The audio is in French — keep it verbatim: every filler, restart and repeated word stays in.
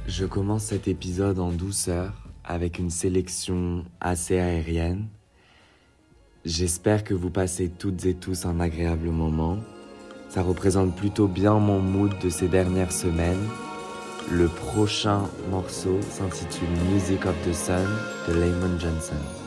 Je commence cet épisode en douceur avec une sélection assez aérienne. J'espère que vous passez toutes et tous un agréable moment. Ça représente plutôt bien mon mood de ces dernières semaines. Le prochain morceau s'intitule Music of the Sun de Layman Johnson.